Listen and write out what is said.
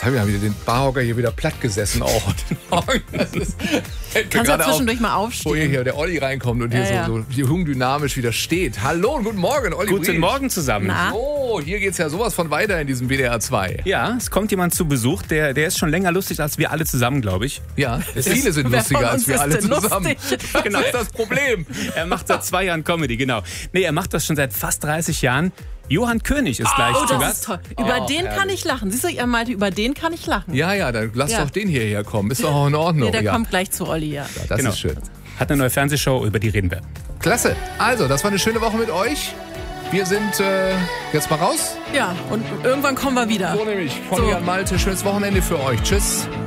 haben wir wieder den Barhocker hier wieder platt gesessen auch. Kannst du zwischendurch mal Wo aufstehen. hier der Olli reinkommt und hier so jung dynamisch wieder steht. Hallo und guten Morgen, Olli. Guten Morgen zusammen. Na? Oh, hier geht's ja sowas von weiter in diesem WDR 2. Ja, es kommt jemand zu Besuch, der ist schon länger lustig als wir alle zusammen, glaube ich. Ja, viele sind Wer lustiger von als uns wir ist alle denn zusammen. lustig? Genau, das ist das Problem. Er macht seit 2 Jahren Comedy, genau. Nee, er macht das schon seit fast 30 Jahren. Johann König ist gleich Oh, zu das Gast. ist toll. Über den kann ich lachen. Siehst du, ihr meinte, über den kann ich lachen. Ja, dann lass Ja. doch den hierher kommen. Ist doch auch in Ordnung. Nee, der ja. kommt gleich zu Olli, ja. Ja, das Genau. ist schön. Hat eine neue Fernsehshow, über die reden wir. Klasse. Also, das war eine schöne Woche mit euch. Wir sind jetzt mal raus. Ja, und irgendwann kommen wir wieder. So nämlich. Von So. Jan Malte. Schönes Wochenende für euch. Tschüss.